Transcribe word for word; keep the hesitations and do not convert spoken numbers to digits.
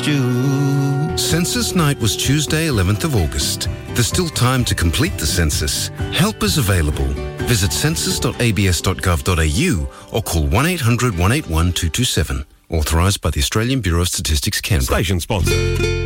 missed you. Census night was Tuesday, eleventh of August. There's still time to complete the census. Help is available. Visit census dot a b s dot gov dot a u or call one eight hundred one eight one two two seven. Authorised by the Australian Bureau of Statistics, Canberra. Station sponsor.